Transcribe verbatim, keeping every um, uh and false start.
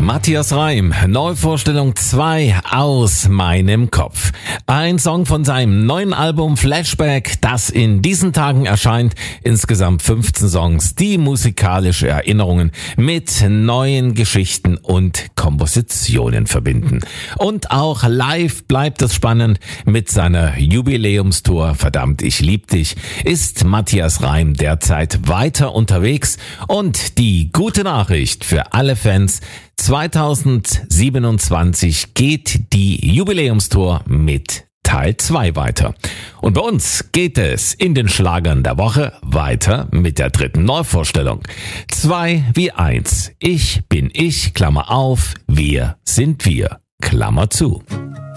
Matthias Reim, Neuvorstellung zwei aus meinem Kopf. Ein Song von seinem neuen Album Flashback, das in diesen Tagen erscheint. Insgesamt fünfzehn Songs, die musikalische Erinnerungen mit neuen Geschichten und Kompositionen verbinden. Und auch live bleibt es spannend. Mit seiner Jubiläumstour Verdammt, ich lieb dich ist Matthias Reim derzeit weiter unterwegs. Und die gute Nachricht für alle Fans: zweitausendsiebenundzwanzig geht die Jubiläumstour mit Teil zwei weiter. Und bei uns geht es in den Schlagern der Woche weiter mit der dritten Neuvorstellung. Zwei wie eins. Ich bin ich, Klammer auf, wir sind wir, Klammer zu.